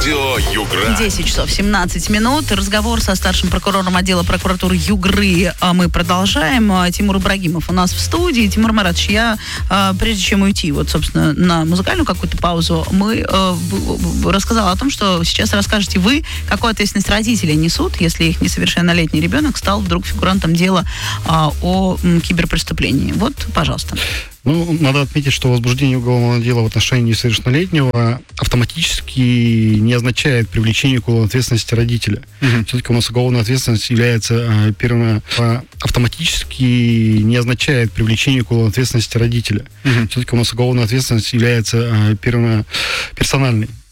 Радио Югра. 10 часов 17 минут. Разговор со старшим прокурором отдела прокуратуры Югры мы продолжаем. Тимур Ибрагимов у нас в студии. Тимур Маратович, я, прежде чем уйти, вот, собственно, на музыкальную какую-то паузу, мы рассказала о том, что сейчас расскажете вы, какую ответственность родители несут, если их несовершеннолетний ребенок стал вдруг фигурантом дела о киберпреступлении. Вот, пожалуйста. Ну, надо отметить, что возбуждение уголовного дела в отношении несовершеннолетнего автоматически не означает привлечение к уголовной ответственности родителя. Все-таки у нас уголовная ответственность является автоматически не означает привлечение к уголовной ответственности родителя. Все-таки у нас уголовная ответственность является персональной.